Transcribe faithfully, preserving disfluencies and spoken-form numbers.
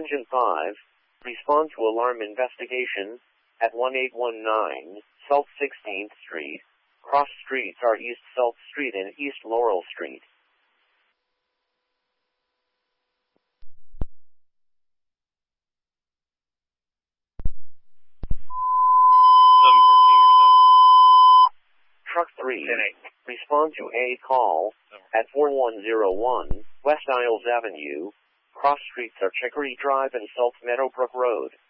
Attention five. Respond to alarm investigation at one eight one nine South sixteenth Street. Cross streets are East South Street and East Laurel Street. seven fourteen or so. Truck three. Respond to a call at four one zero one West Isles Avenue. Cross streets are Chicory Drive and South Meadowbrook Road.